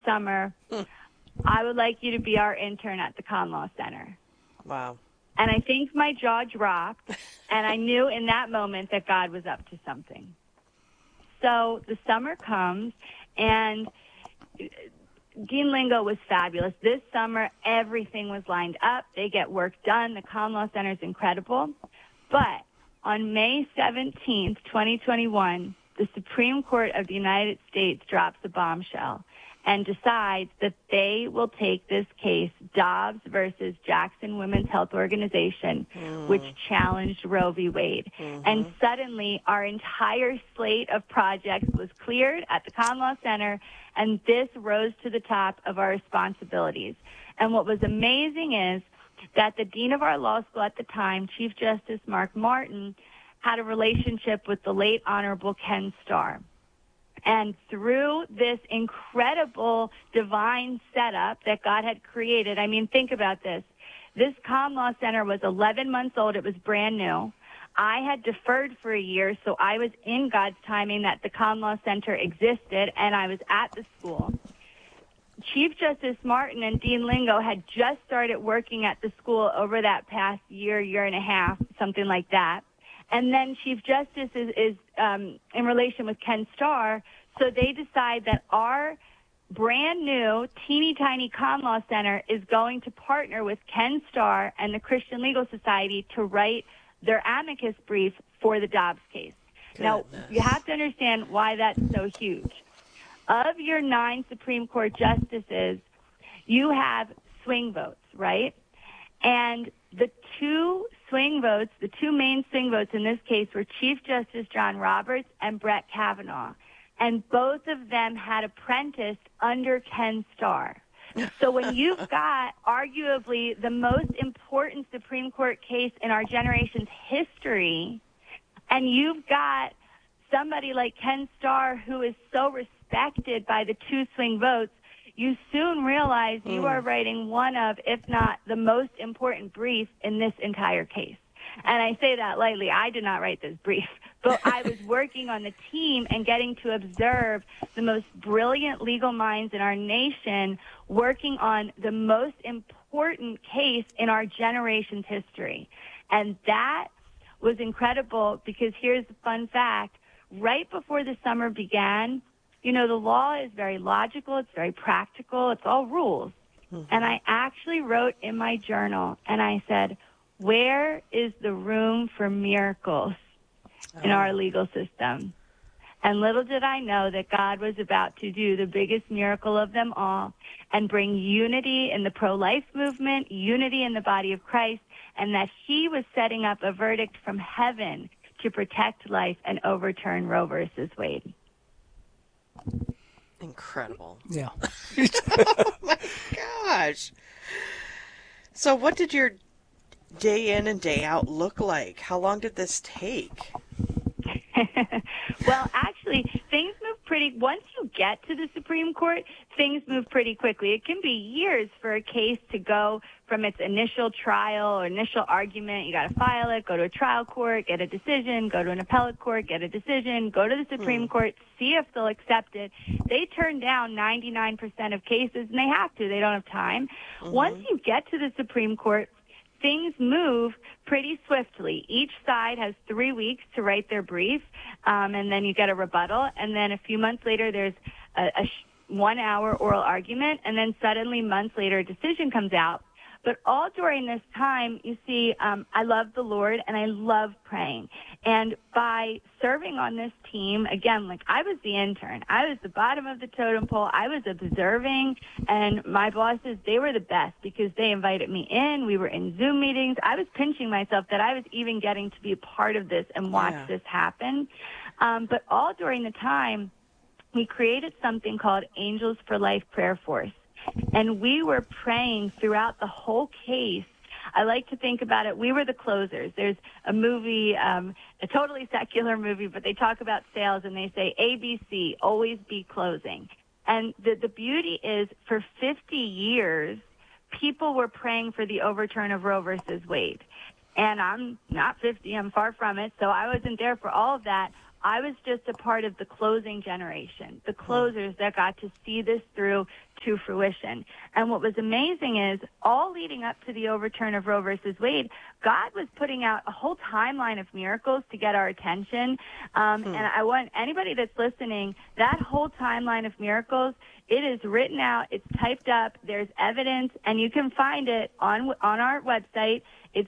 summer, I would like you to be our intern at the Con Law Center. Wow. And I think my jaw dropped, and I knew in that moment that God was up to something. So the summer comes, and Dean Lingo was fabulous. This summer, everything was lined up. They get work done. The Con Law Center is incredible. But on May 17th, 2021, the Supreme Court of the United States drops a bombshell and decides that they will take this case, Dobbs versus Jackson Women's Health Organization, which challenged Roe v. Wade. And suddenly, our entire slate of projects was cleared at the Con Law Center, and this rose to the top of our responsibilities. And what was amazing is that the dean of our law school at the time, Chief Justice Mark Martin, had a relationship with the late Honorable Ken Starr. And through this incredible divine setup that God had created, I mean, think about this. This Con Law Center was 11 months old. It was brand new. I had deferred for a year, so I was in God's timing that the Con Law Center existed, and I was at the school. Chief Justice Martin and Dean Lingo had just started working at the school over that past year and a half, something like that. And then Chief Justice is in relation with Ken Starr, so they decide that our brand new, teeny tiny Con Law Center is going to partner with Ken Starr and the Christian Legal Society to write their amicus brief for the Dobbs case. Goodness. Now, you have to understand why that's so huge. Of your 9 Supreme Court justices, you have swing votes, right? And the two main swing votes in this case were Chief Justice John Roberts and Brett Kavanaugh. And both of them had apprenticed under Ken Starr. So when you've got arguably the most important Supreme Court case in our generation's history, and you've got somebody like Ken Starr who is so respected by the two swing votes, you soon realize you are writing one of, if not the most important brief in this entire case. And I say that lightly. I did not write this brief, but I was working on the team and getting to observe the most brilliant legal minds in our nation working on the most important case in our generation's history. And that was incredible because here's the fun fact. Right before the summer began, you know, the law is very logical. It's very practical. It's all rules. And I actually wrote in my journal, and I said, where is the room for miracles in our legal system? And little did I know that God was about to do the biggest miracle of them all and bring unity in the pro-life movement, unity in the body of Christ, and that he was setting up a verdict from heaven to protect life and overturn Roe versus Wade. Incredible. Yeah. Oh my gosh. So what did your day in and day out look like? How long did this take? Well, actually, things move once you get to the Supreme Court, things move pretty quickly. It can be years for a case to go from its initial trial or initial argument. You got to file it, go to a trial court, get a decision, go to an appellate court, get a decision, go to the Supreme Court, see if they'll accept it. They turn down 99% of cases, and they have to. They don't have time. Once you get to the Supreme Court, things move pretty swiftly. Each side has 3 weeks to write their brief, and then you get a rebuttal. And then a few months later, there's a 1-hour oral argument, and then suddenly months later, a decision comes out. But all during this time, you see, I love the Lord, and I love praying. And by serving on this team, again, like I was the intern. I was the bottom of the totem pole. I was observing, and my bosses, they were the best because they invited me in. We were in Zoom meetings. I was pinching myself that I was even getting to be a part of this and watch this happen. But all during the time, we created something called Angels for Life Prayer Force. And we were praying throughout the whole case. I like to think about it. We were the closers. There's a movie, a totally secular movie, but they talk about sales and they say ABC, always be closing. And the beauty is for 50 years, people were praying for the overturn of Roe versus Wade. And I'm not 50. I'm far from it. So I wasn't there for all of that. I was just a part of the closing generation, the closers that got to see this through to fruition. And what was amazing is, all leading up to the overturn of Roe versus Wade, God was putting out a whole timeline of miracles to get our attention. And I want anybody that's listening, that whole timeline of miracles, it is written out, it's typed up, there's evidence, and you can find it on our website. It's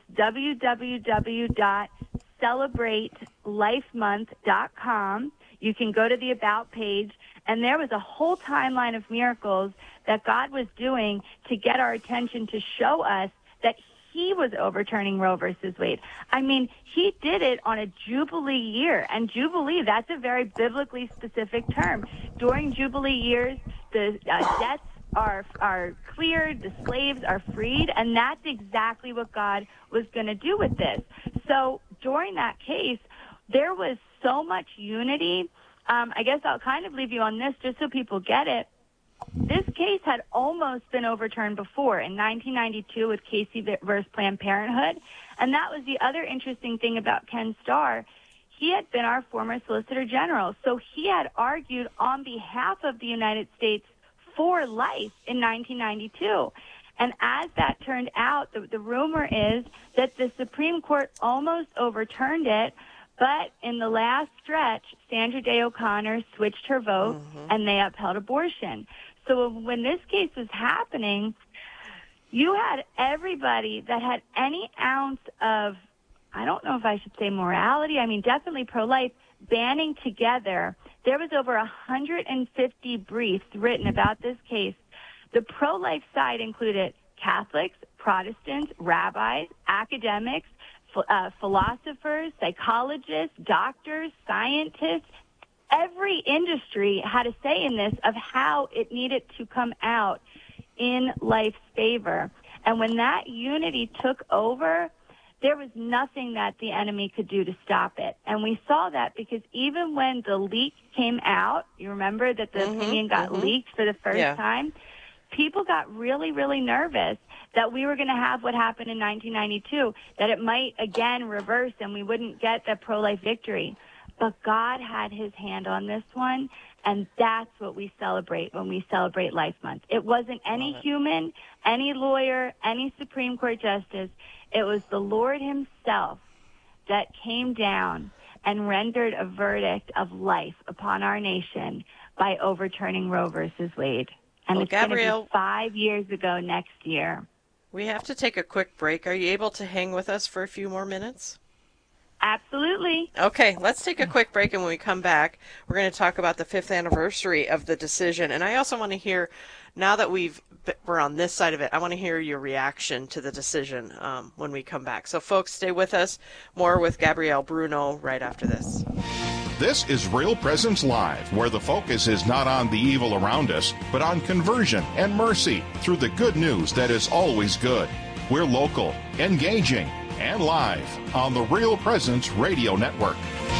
www.celebratelifemonth.com. You can go to the About page, and there was a whole timeline of miracles that God was doing to get our attention, to show us that he was overturning Roe versus Wade. I mean, he did it on a Jubilee year, and Jubilee, that's a very biblically specific term. During Jubilee years, the debts are cleared, the slaves are freed, and that's exactly what God was going to do with this. So during that case, there was so much unity. I guess I'll kind of leave you on this just so people get it. This case had almost been overturned before in 1992 with Casey versus Planned Parenthood. And that was the other interesting thing about Ken Starr. He had been our former Solicitor General, so he had argued on behalf of the United States for life in 1992. And as that turned out, the rumor is that the Supreme Court almost overturned it, but in the last stretch, Sandra Day O'Connor switched her vote, and they upheld abortion. So when this case was happening, you had everybody that had any ounce of, I don't know if I should say morality, I mean definitely pro-life, banding together. There was over 150 briefs written about this case. The pro-life side included Catholics, Protestants, rabbis, academics, philosophers, psychologists, doctors, scientists. Every industry had a say in this of how it needed to come out in life's favor. And when that unity took over, there was nothing that the enemy could do to stop it. And we saw that because even when the leak came out, you remember that the opinion got leaked for the first time, people got really, really nervous that we were going to have what happened in 1992, that it might again reverse and we wouldn't get the pro-life victory. But God had his hand on this one, and that's what we celebrate when we celebrate Life Month. It wasn't any human, any lawyer, any Supreme Court justice. It was the Lord himself that came down and rendered a verdict of life upon our nation by overturning Roe versus Wade. And it's going to be 5 years ago next year. We have to take a quick break. Are you able to hang with us for a few more minutes? Absolutely. Okay, let's take a quick break, and when we come back, we're going to talk about the 5th anniversary of the decision. And I also want to hear, now that we're on this side of it, I want to hear your reaction to the decision when we come back. So, folks, stay with us. More with Gabrielle Bruno right after this. This is Real Presence Live, where the focus is not on the evil around us, but on conversion and mercy through the good news that is always good. We're local, engaging, and live on the Real Presence Radio Network.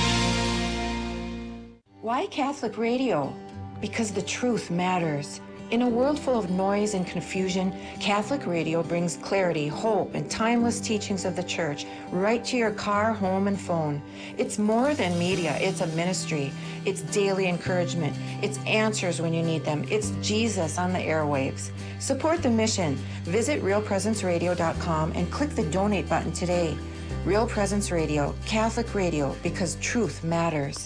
Why Catholic radio? Because the truth matters. In a world full of noise and confusion, Catholic radio brings clarity, hope, and timeless teachings of the Church right to your car, home, and phone. It's more than media. It's a ministry. It's daily encouragement. It's answers when you need them. It's Jesus on the airwaves. Support the mission. Visit realpresenceradio.com and click the donate button today. Real Presence Radio, Catholic radio, because truth matters.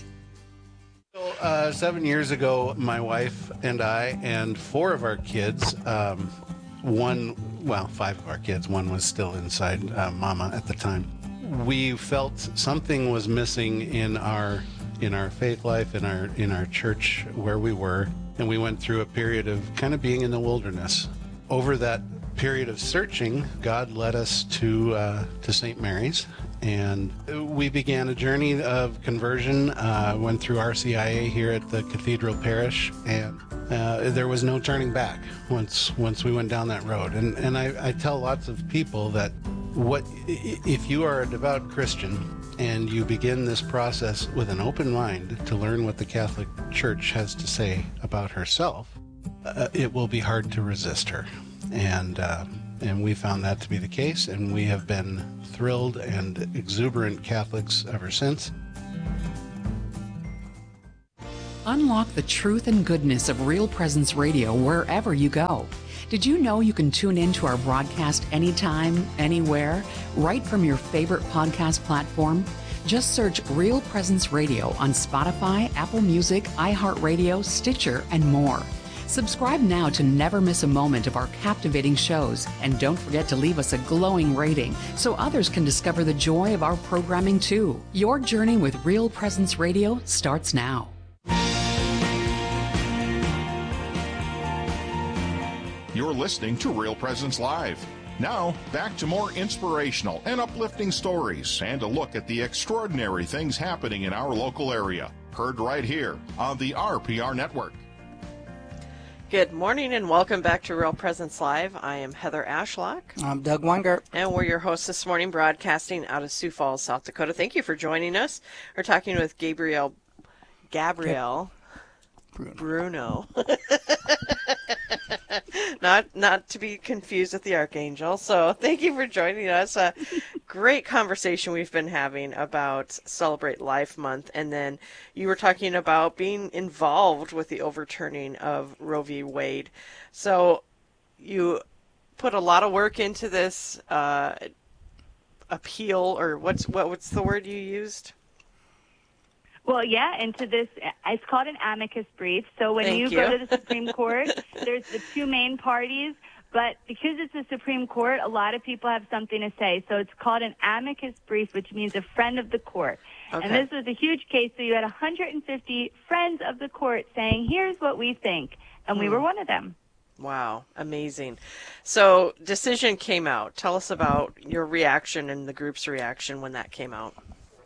7 years ago, my wife and I and 4 of our kids, 5 of our kids, one was still inside Mama at the time. We felt something was missing in our faith life, in our church where we were, and we went through a period of kind of being in the wilderness. Over that period of searching, God led us to St. Mary's. And we began a journey of conversion, went through RCIA here at the Cathedral Parish, and there was no turning back once we went down that road. And I tell lots of people that if you are a devout Christian and you begin this process with an open mind to learn what the Catholic Church has to say about herself, it will be hard to resist her. And we found that to be the case, and we have been thrilled and exuberant Catholics ever since. Unlock the truth and goodness of Real Presence Radio wherever you go. Did you know you can tune in to our broadcast anytime, anywhere, right from your favorite podcast platform? Just search Real Presence Radio on Spotify, Apple Music, iHeartRadio, Stitcher, and more. Subscribe now to never miss a moment of our captivating shows. And don't forget to leave us a glowing rating so others can discover the joy of our programming too. Your journey with Real Presence Radio starts now. You're listening to Real Presence Live. Now, back to more inspirational and uplifting stories and a look at the extraordinary things happening in our local area. Heard right here on the RPR Network. Good morning and welcome back to Real Presence Live. I am Heather Ashlock. I'm Doug Weingart. And we're your hosts this morning, broadcasting out of Sioux Falls, South Dakota. Thank you for joining us. We're talking with Gabrielle Bruno. Not to be confused with the Archangel. So thank you for joining us. A great conversation we've been having about Celebrate Life Month. And then you were talking about being involved with the overturning of Roe v. Wade. So you put a lot of work into this appeal, or what's the word you used? Well, yeah, into this, it's called an amicus brief. So when you go to the Supreme Court, there's the two main parties, but because it's the Supreme Court, a lot of people have something to say. So it's called an amicus brief, which means a friend of the court. Okay. And this was a huge case, so you had 150 friends of the court saying, here's what we think, and we were one of them. Wow, amazing. So decision came out. Tell us about your reaction and the group's reaction when that came out.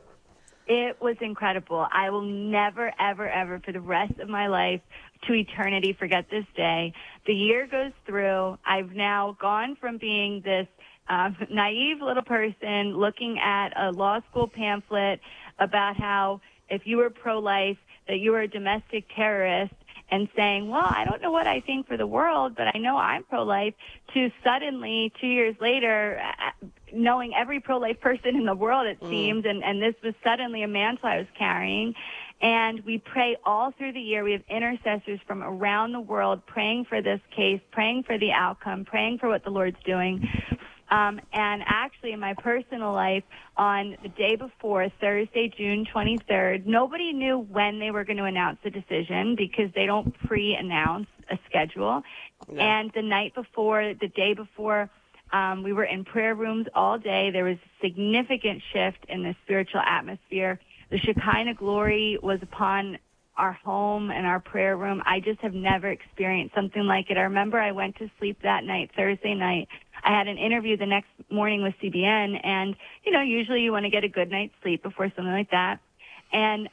It was incredible. I will never, ever, ever for the rest of my life to eternity forget this day. The year goes through. I've now gone from being this naive little person looking at a law school pamphlet about how if you were pro-life, that you were a domestic terrorist, and saying, well, I don't know what I think for the world, but I know I'm pro-life, to suddenly, 2 years later, knowing every pro-life person in the world, it seems, and this was suddenly a mantle I was carrying. And we pray all through the year. We have intercessors from around the world praying for this case, praying for the outcome, praying for what the Lord's doing. And actually, in my personal life, on the day before, Thursday, June 23rd, nobody knew when they were going to announce the decision because they don't pre-announce a schedule. No. And the night before, the day before, we were in prayer rooms all day. There was a significant shift in the spiritual atmosphere. The Shekinah glory was upon our home and our prayer room. I just have never experienced something like it. I remember I went to sleep that night, Thursday night. I had an interview the next morning with CBN, and, you know, usually you want to get a good night's sleep before something like that. And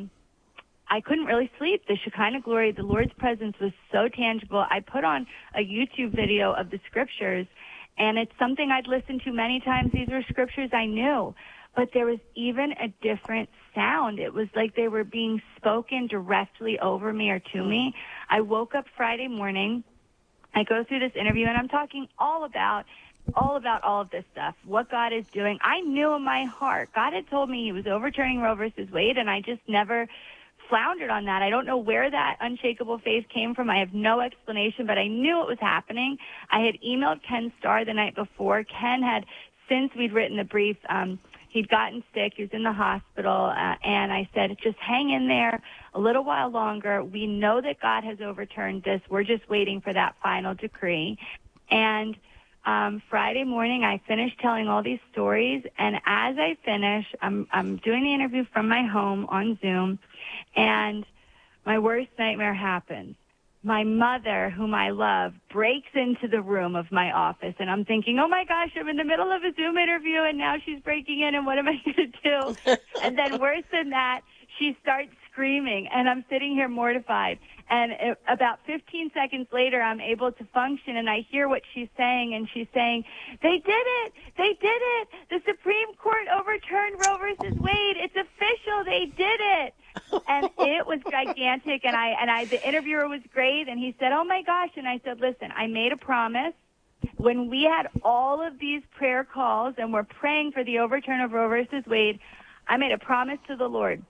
I couldn't really sleep. The Shekinah glory, the Lord's presence was so tangible. I put on a YouTube video of the scriptures, and it's something I'd listened to many times. These were scriptures I knew. But there was even a different sound. It was like they were being spoken directly over me or to me. I woke up Friday morning. I go through this interview, and I'm talking all about all of this stuff, what God is doing. I knew in my heart, God had told me he was overturning Roe versus Wade, and I just never floundered on that. I don't know where that unshakable faith came from. I have no explanation, but I knew it was happening. I had emailed Ken Starr the night before. Ken had, since we'd written the brief, he'd gotten sick. He was in the hospital. And I said, just hang in there a little while longer. We know that God has overturned this. We're just waiting for that final decree. And Friday morning, I finished telling all these stories. And as I finish, I'm doing the interview from my home on Zoom. And my worst nightmare happens. My mother, whom I love, breaks into the room of my office, and I'm thinking, oh, my gosh, I'm in the middle of a Zoom interview, and now she's breaking in, and what am I going to do? And then worse than that, she starts screaming, and I'm sitting here mortified. And about 15 seconds later, I'm able to function, and I hear what she's saying, and she's saying, they did it! They did it! The Supreme Court overturned Roe versus Wade! It's official! They did it! And it was gigantic, and the interviewer was great, and he said, oh, my gosh. And I said, listen, I made a promise. When we had all of these prayer calls and we're praying for the overturn of Roe versus Wade, I made a promise to the Lord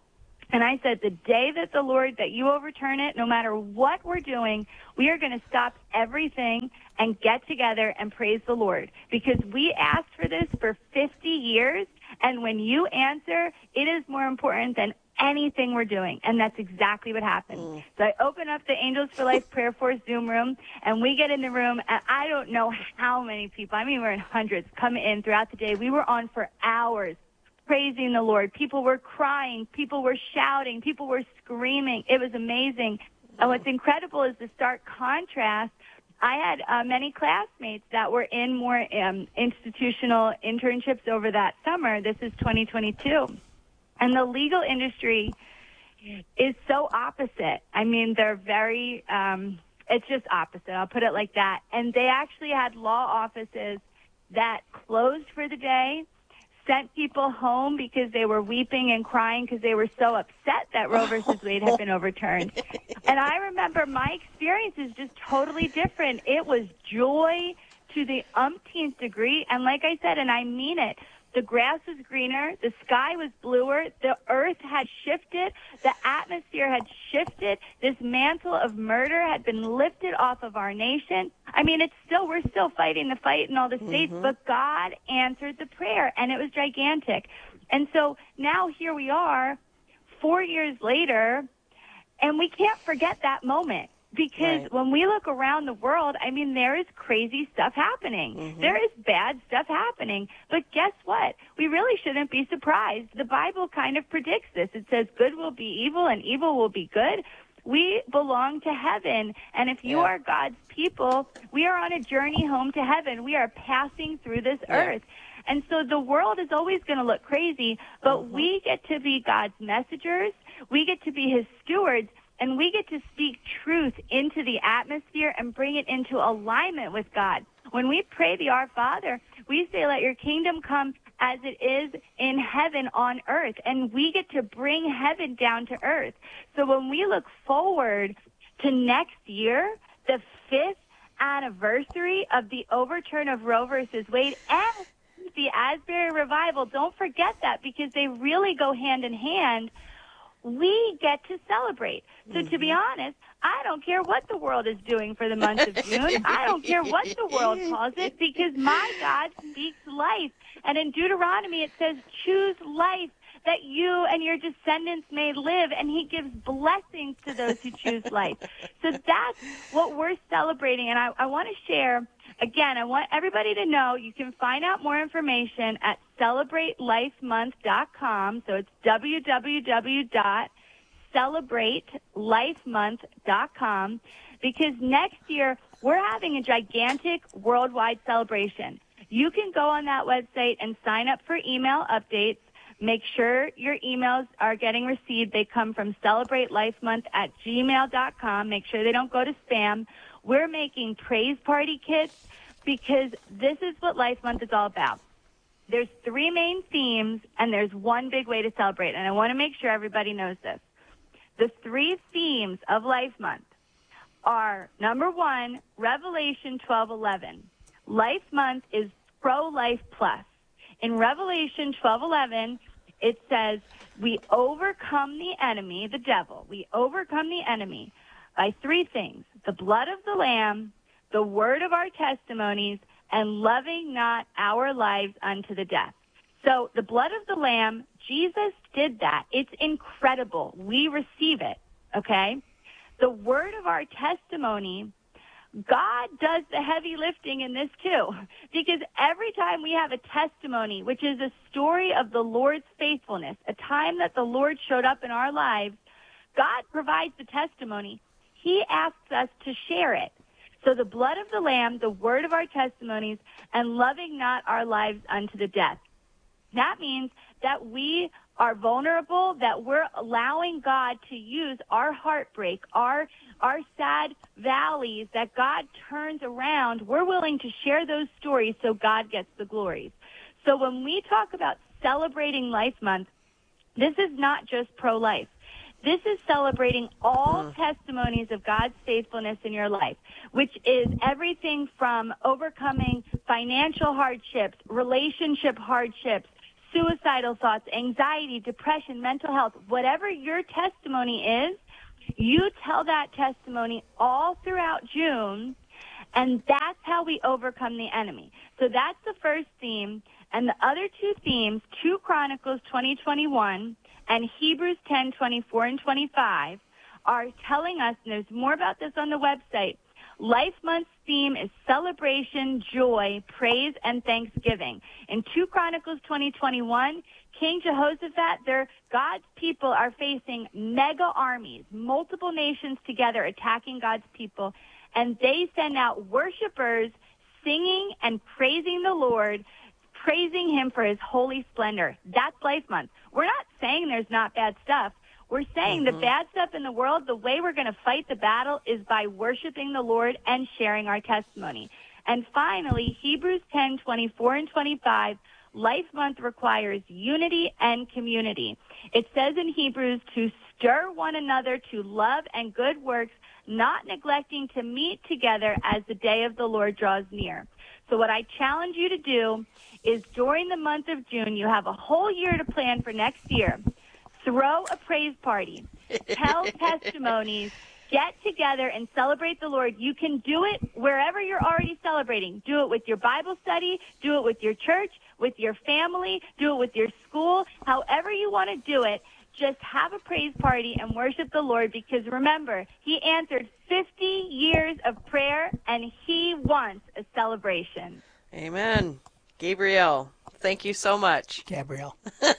And I said, the day that the Lord, that you overturn it, no matter what we're doing, we are going to stop everything and get together and praise the Lord. Because we asked for this for 50 years, and when you answer, it is more important than anything we're doing. And that's exactly what happened. So I open up the Angels for Life Prayer Force Zoom room, and we get in the room, and I don't know how many people, I mean, we're in hundreds, come in throughout the day. We were on for hours, praising the Lord. People were crying. People were shouting. People were screaming. It was amazing. And what's incredible is the stark contrast. I had many classmates that were in more institutional internships over that summer. This is 2022. And the legal industry is so opposite. I mean, they're very, it's just opposite. I'll put it like that. And they actually had law offices that closed for the day, sent people home because they were weeping and crying because they were so upset that Roe versus Wade had been overturned. And I remember my experience is just totally different. It was joy to the umpteenth degree. And like I said, and I mean it, the grass was greener, the sky was bluer, the earth had shifted, the atmosphere had shifted, this mantle of murder had been lifted off of our nation. I mean, we're still fighting the fight in all the states, but God answered the prayer, and it was gigantic. And so now here we are, 4 years later, and we can't forget that moment. Because when we look around the world, I mean, there is crazy stuff happening. There is bad stuff happening. But guess what? We really shouldn't be surprised. The Bible kind of predicts this. It says good will be evil and evil will be good. We belong to heaven. And if you are God's people, we are on a journey home to heaven. We are passing through this earth. And so the world is always going to look crazy, but we get to be God's messengers. We get to be his stewards. And we get to speak truth into the atmosphere and bring it into alignment with God. When we pray the Our Father, we say, let your kingdom come as it is in heaven on earth. And we get to bring heaven down to earth. So when we look forward to next year, the 5th anniversary of the overturn of Roe versus Wade and the Asbury Revival, don't forget that because they really go hand in hand. We get to celebrate. So to be honest, I don't care what the world is doing for the month of June. I don't care what the world calls it because my God speaks life. And in Deuteronomy it says, choose life that you and your descendants may live. And he gives blessings to those who choose life. So that's what we're celebrating. And I want to share, again, I want everybody to know you can find out more information at CelebrateLifeMonth.com. So it's www.CelebrateLifeMonth.com because next year we're having a gigantic worldwide celebration. You can go on that website and sign up for email updates. Make sure your emails are getting received. They come from CelebrateLifeMonth@gmail.com. Make sure they don't go to spam. We're making praise party kits because this is what Life Month is all about. There's 3 main themes, and there's one big way to celebrate, and I want to make sure everybody knows this. The 3 themes of Life Month are, number 1, Revelation 12:11. Life Month is pro-life plus. In Revelation 12:11, it says, we overcome the enemy, the devil. We overcome the enemy by 3 things: the blood of the Lamb, the word of our testimonies, and loving not our lives unto the death. So the blood of the Lamb, Jesus did that. It's incredible. We receive it, okay? The word of our testimony, God does the heavy lifting in this too, because every time we have a testimony, which is a story of the Lord's faithfulness, a time that the Lord showed up in our lives, God provides the testimony. He asks us to share it. So the blood of the Lamb, the word of our testimonies, and loving not our lives unto the death. That means that we are vulnerable, that we're allowing God to use our heartbreak, our sad valleys, that God turns around. We're willing to share those stories so God gets the glories. So when we talk about celebrating Life Month, this is not just pro-life. This is celebrating all testimonies of God's faithfulness in your life, which is everything from overcoming financial hardships, relationship hardships, suicidal thoughts, anxiety, depression, mental health, whatever your testimony is, you tell that testimony all throughout June, and that's how we overcome the enemy. So that's the first theme. And the other two themes, 2 Chronicles 20:21 and Hebrews 10:24 and 25, are telling us, and there's more about this on the website, Life Month's theme is celebration, joy, praise, and thanksgiving. In 2 Chronicles 20:21, King Jehoshaphat, God's people are facing mega armies, multiple nations together attacking God's people, and they send out worshipers singing and praising the Lord, praising him for his holy splendor. That's Life Month. We're not saying there's not bad stuff. We're saying the bad stuff in the world, the way we're going to fight the battle is by worshiping the Lord and sharing our testimony. And finally, Hebrews 10:24 and 25, Life Month requires unity and community. It says in Hebrews to stir one another to love and good works, not neglecting to meet together as the day of the Lord draws near. So what I challenge you to do is during the month of June, you have a whole year to plan for next year. Throw a praise party, tell testimonies, get together and celebrate the Lord. You can do it wherever you're already celebrating. Do it with your Bible study, do it with your church, with your family, do it with your school, however you want to do it. Just have a praise party and worship the Lord, because remember, he answered 50 years of prayer and he wants a celebration. Amen. Gabrielle, thank you so much. Gabrielle.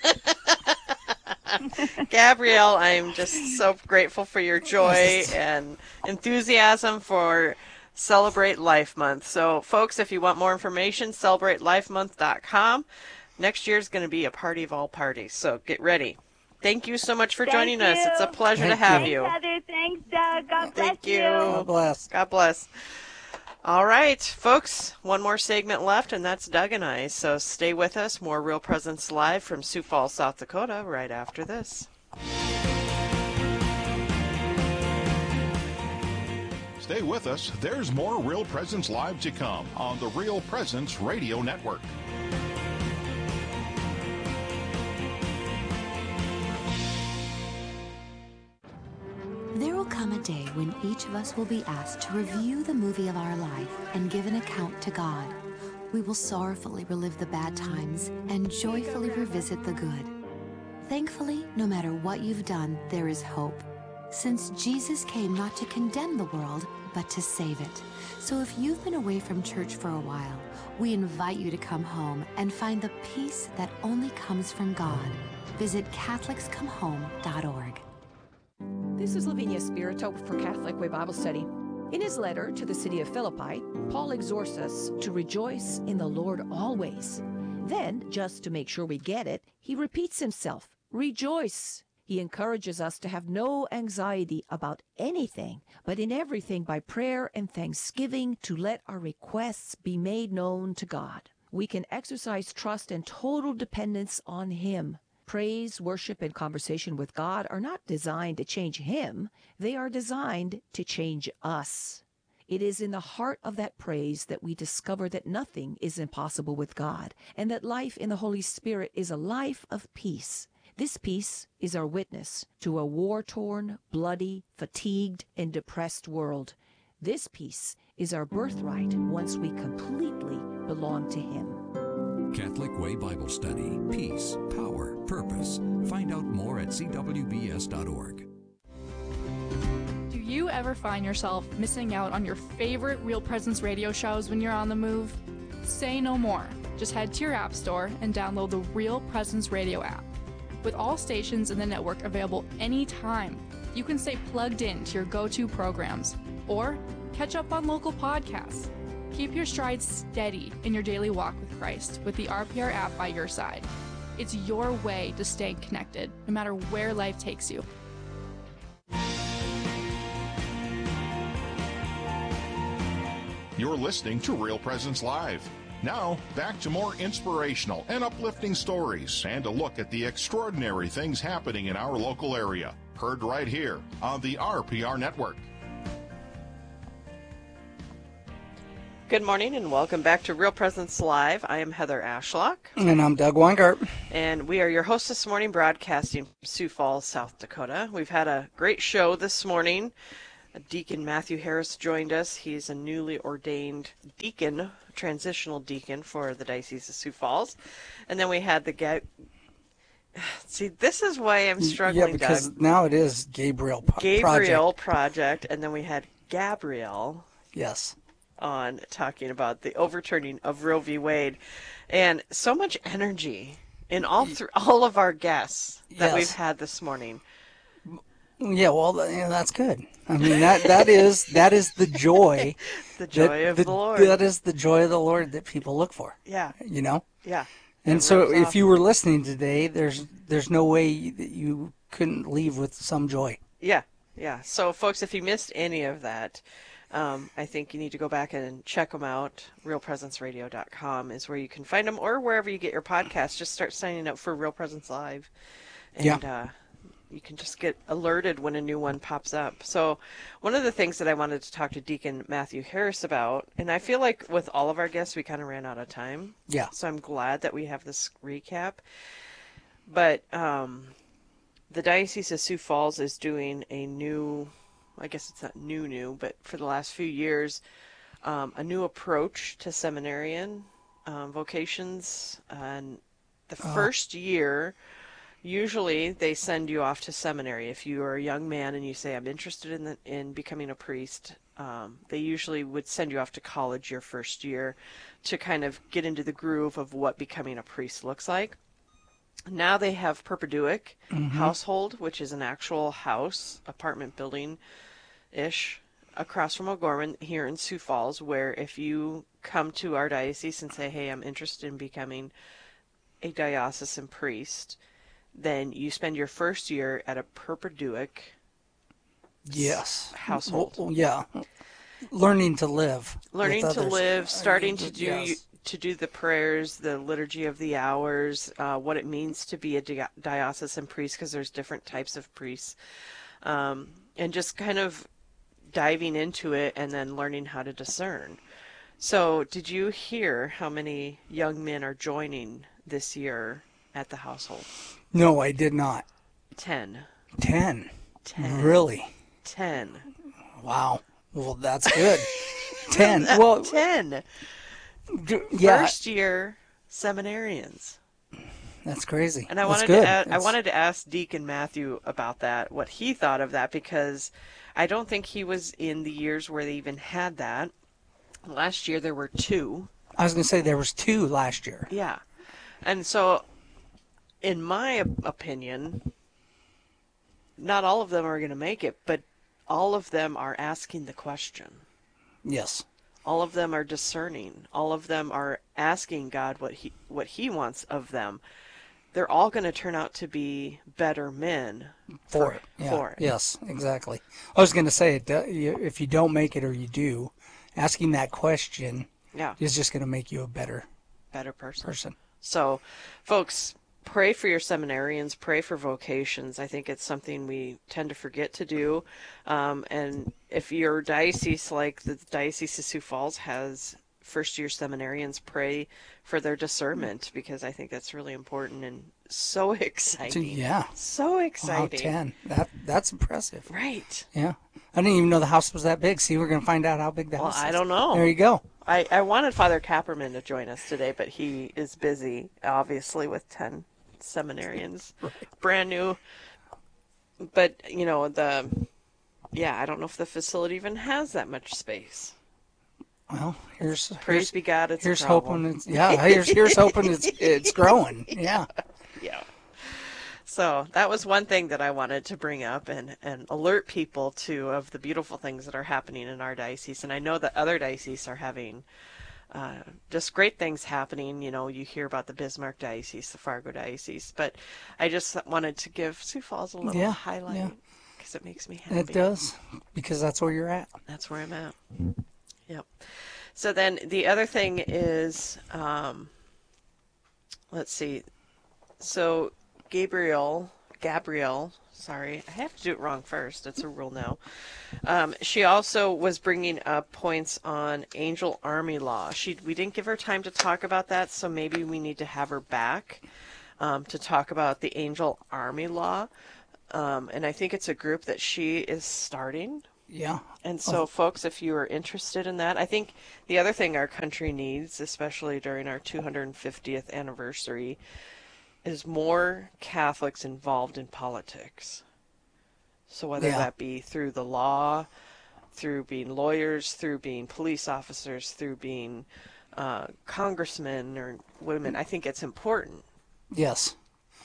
Gabrielle, I'm just so grateful for your joy and enthusiasm for Celebrate Life Month. So, folks, if you want more information, celebratelife.com. Next year is going to be a party of all parties, so get ready. Thank you so much for joining us. It's a pleasure to have you. Thanks, Heather. Thanks, Doug. God bless Thank you. God bless. God bless. All right, folks, one more segment left, and that's Doug and I. So stay with us. More Real Presence Live from Sioux Falls, South Dakota, right after this. Stay with us. There's more Real Presence Live to come on the Real Presence Radio Network. There will come a day when each of us will be asked to review the movie of our life and give an account to God. We will sorrowfully relive the bad times and joyfully revisit the good. Thankfully, no matter what you've done, there is hope, since Jesus came not to condemn the world, but to save it. So if you've been away from church for a while, we invite you to come home and find the peace that only comes from God. Visit CatholicsComeHome.org. This is Lavinia Spirito for Catholic Way Bible Study. In his letter to the city of Philippi, Paul exhorts us to rejoice in the Lord always. Then, just to make sure we get it, he repeats himself, rejoice. He encourages us to have no anxiety about anything, but in everything by prayer and thanksgiving to let our requests be made known to God. We can exercise trust and total dependence on him. Praise, worship, and conversation with God are not designed to change him. They are designed to change us. It is in the heart of that praise that we discover that nothing is impossible with God, and that life in the Holy Spirit is a life of peace. This peace is our witness to a war-torn, bloody, fatigued, and depressed world. This peace is our birthright once we completely belong to him. Catholic Way Bible Study. Peace, power, purpose. Find out more at cwbs.org. Do you ever find yourself missing out on your favorite Real Presence radio shows when you're on the move? Say no more. Just head to your app store and download the Real Presence Radio app. With all stations in the network available anytime, you can stay plugged in to your go-to programs or catch up on local podcasts. Keep your strides steady in your daily walk with Christ with the RPR app by your side. It's your way to stay connected, no matter where life takes you. You're listening to Real Presence Live. Now, back to more inspirational and uplifting stories and a look at the extraordinary things happening in our local area. Heard right here on the RPR Network. Good morning and welcome back to Real Presence Live. I am Heather Ashlock. And I'm Doug Weingart. And we are your hosts this morning, broadcasting from Sioux Falls, South Dakota. We've had a great show this morning. Deacon Matthew Harris joined us. He's a newly ordained deacon, transitional deacon for the Diocese of Sioux Falls. And then we had the See, this is why I'm struggling, Yeah, because Doug. now it is Gabriel Project. And then we had Gabrielle. Yes. On talking about the overturning of Roe v. Wade, and so much energy in all of our guests that we've had this morning. Yeah, well, that's good. I mean, that is the joy, the joy of the Lord. That is the joy of the Lord that people look for. Yeah, you know. Yeah. And so, if you were listening today, there's no way that you couldn't leave with some joy. Yeah, yeah. So, folks, if you missed any of that. I think you need to go back and check them out. RealPresenceRadio.com is where you can find them, or wherever you get your podcasts. Just start signing up for Real Presence Live, and you can just get alerted when a new one pops up. So one of the things that I wanted to talk to Deacon Matthew Harris about, and I feel like with all of our guests, we kind of ran out of time. Yeah. So I'm glad that we have this recap. But the Diocese of Sioux Falls is doing a new... I guess it's not new, but for the last few years, a new approach to seminarian vocations. And the first year, usually they send you off to seminary. If you are a young man and you say, I'm interested in becoming a priest, they usually would send you off to college your first year to kind of get into the groove of what becoming a priest looks like. Now they have Perpeduic Household, which is an actual house, apartment building-ish, across from O'Gorman here in Sioux Falls, where if you come to our diocese and say, hey, I'm interested in becoming a diocesan priest, then you spend your first year at a Perpeduic household. Well, yeah. Learning to live. Learning to live, starting to do... Yes. To do the prayers, the liturgy of the hours, what it means to be a diocesan priest, because there's different types of priests, and just kind of diving into it and then learning how to discern. So did you hear how many young men are joining this year at the household? No, I did not. 10. 10? Really? 10. Wow. Well, that's good. 10. Well, 10. Yeah. First year seminarians. That's crazy. And I wanted to ask Deacon Matthew about that, what he thought of that, because I don't think he was in the years where they even had that. Last year there were 2. I was going to say there was 2 last year. Yeah. And so in my opinion, not all of them are going to make it, but all of them are asking the question. Yes. All of them are discerning. All of them are asking God what he wants of them. They're all going to turn out to be better men for it. Yes, exactly. I was going to say, if you don't make it or you do, asking that question is just going to make you a better person. So, folks, pray for your seminarians, pray for vocations. I think it's something we tend to forget to do. And if your diocese, like the Diocese of Sioux Falls, has first-year seminarians, pray for their discernment, because I think that's really important and so exciting. Yeah. So exciting. Wow, 10. That's impressive. Right. Yeah. I didn't even know the house was that big. See, we're going to find out how big the house is. I don't know. There you go. I wanted Father Kapperman to join us today, but he is busy, obviously, with 10 seminarians, brand new. But, I don't know if the facility even has that much space. Well, praise be God, it's here's a problem. hoping here's hoping it's growing. Yeah. Yeah. So that was one thing that I wanted to bring up and alert people to of the beautiful things that are happening in our diocese. And I know that other dioceses are having just great things happening. You hear about the Bismarck Diocese, the Fargo Diocese, but I just wanted to give Sioux Falls a little highlight because it makes me happy. It does, because that's where you're at. That's where I'm at. Yep. So then the other thing is, let's see. So Gabrielle, Sorry, I have to do it wrong first. It's a rule now. She also was bringing up points on angel army law. We didn't give her time to talk about that, so maybe we need to have her back to talk about the angel army law. And I think it's a group that she is starting. Yeah. And so, folks, if you are interested in that, I think the other thing our country needs, especially during our 250th anniversary, is more Catholics involved in politics. So whether that be through the law, through being lawyers, through being police officers, through being congressmen or women, I think it's important. Yes.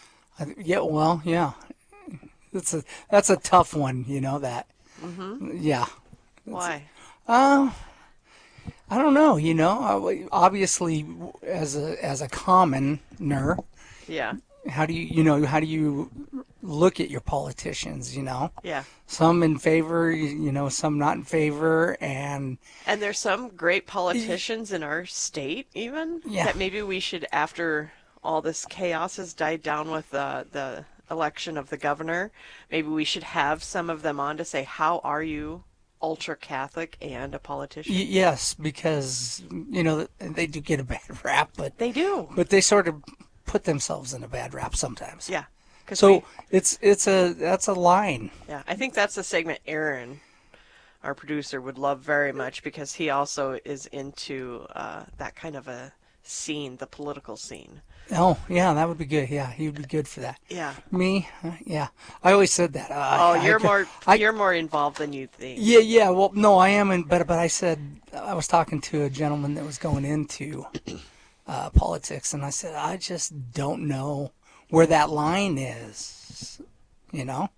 Yeah. That's a tough one, that. Mm-hmm. Yeah. Why? I don't know. Obviously, as a commoner. Yeah. How do you look at your politicians? Yeah. Some in favor, some not in favor, and there's some great politicians in our state, even that maybe we should, after all this chaos has died down with the election of the governor, maybe we should have some of them on to say, how are you ultra Catholic and a politician? Yes, because they do get a bad rap, but they do. But they sort of put themselves in a bad rap sometimes. Yeah. So that's a line. Yeah, I think that's a segment Aaron, our producer, would love very much, because he also is into that kind of a scene, the political scene. Oh, yeah, that would be good. Yeah, he would be good for that. Yeah. Me? Yeah. I always said that. You're more involved than you think. Yeah. Well, no, I am, but I said, I was talking to a gentleman that was going into politics, and I said, I just don't know where that line is, Yeah.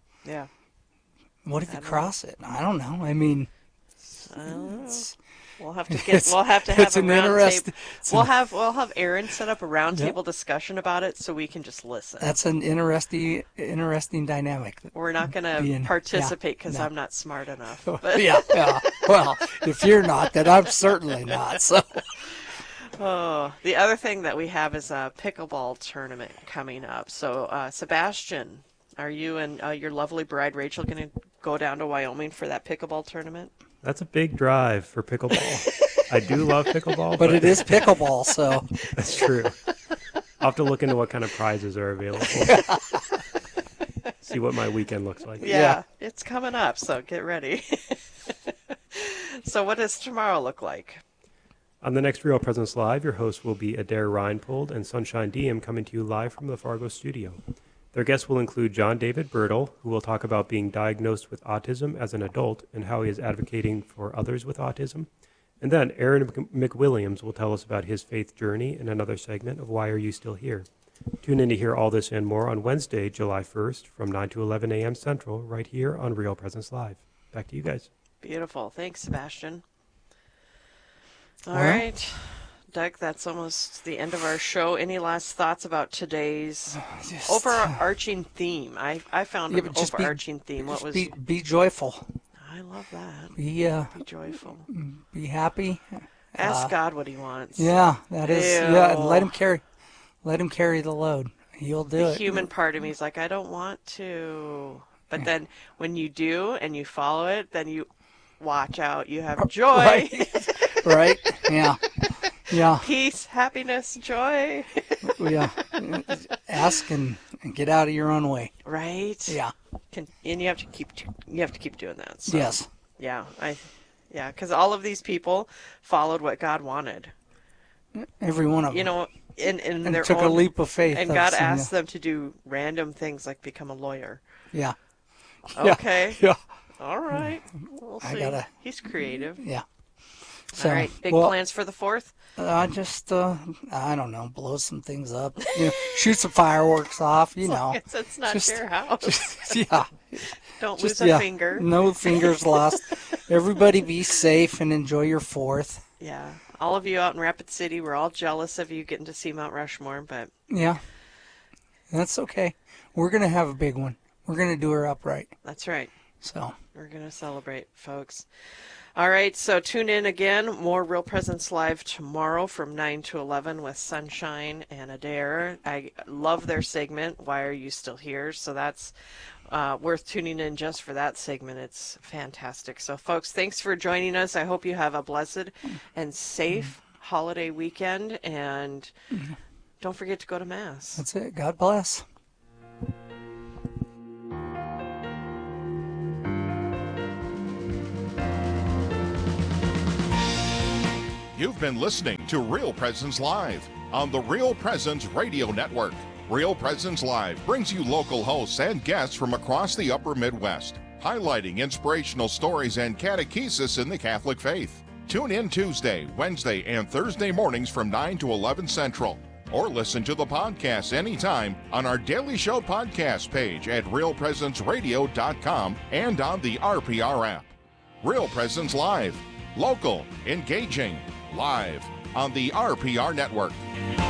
What if you cross it? I don't know. I mean, I don't know. We'll have to have a round table. We'll have Aaron set up a round table discussion about it, so we can just listen. That's an interesting dynamic. We're not going to participate because I'm not smart enough. But. Yeah. Well, if you're not, then I'm certainly not. So. Oh, the other thing that we have is a pickleball tournament coming up. So, Sebastian, are you and your lovely bride Rachel going to go down to Wyoming for that pickleball tournament? That's a big drive for pickleball. I do love pickleball. But it is pickleball, so. That's true. I'll have to look into what kind of prizes are available. See what my weekend looks like. Yeah, it's coming up, so get ready. So what does tomorrow look like? On the next Real Presence Live, your hosts will be Adair Reinpold and Sunshine Diem, coming to you live from the Fargo studio. Their guests will include John David Birtle, who will talk about being diagnosed with autism as an adult and how he is advocating for others with autism. And then Aaron McWilliams will tell us about his faith journey in another segment of Why Are You Still Here? Tune in to hear all this and more on Wednesday, July 1st from 9 to 11 a.m. Central, right here on Real Presence Live. Back to you guys. Beautiful. Thanks, Sebastian. All right. Doug, that's almost the end of our show. Any last thoughts about today's overarching theme? I found an overarching theme. What was be joyful. I love that. Be joyful. Be happy. Ask God what He wants. Yeah, that is. Yeah, and let Him carry the load. He'll do it. The human part of me is like, I don't want to. But then when you do and you follow it, then you watch out. You have joy. Right. Yeah. Yeah. Peace, happiness, joy. Yeah. Ask and get out of your own way. Right. Yeah. And you have to keep doing that. So. Yes. Yeah. Because all of these people followed what God wanted. Every one of them. You know, in their took own, a leap of faith. And God asked them to do random things like become a lawyer. Yeah. Okay. Yeah. All right. We'll see. He's creative. Yeah. So, all right. Big plans for the 4th? I don't know, blow some things up, shoot some fireworks off, It's not your house. Yeah. Don't lose a finger. No fingers lost. Everybody be safe and enjoy your 4th. Yeah. All of you out in Rapid City, we're all jealous of you getting to see Mount Rushmore, but... Yeah. That's okay. We're going to have a big one. We're going to do her upright. That's right. So... We're going to celebrate, folks. All right, so tune in again. More Real Presence Live tomorrow from 9 to 11 with Sunshine and Adair. I love their segment, Why Are You Still Here? So that's worth tuning in just for that segment. It's fantastic. So, folks, thanks for joining us. I hope you have a blessed and safe holiday weekend, and don't forget to go to Mass. That's it. God bless. You've been listening to Real Presence Live on the Real Presence Radio Network. Real Presence Live brings you local hosts and guests from across the upper Midwest, highlighting inspirational stories and catechesis in the Catholic faith. Tune in Tuesday, Wednesday, and Thursday mornings from 9 to 11 Central. Or listen to the podcast anytime on our Daily Show podcast page at realpresenceradio.com and on the RPR app. Real Presence Live. Local, engaging, live on the RPR Network.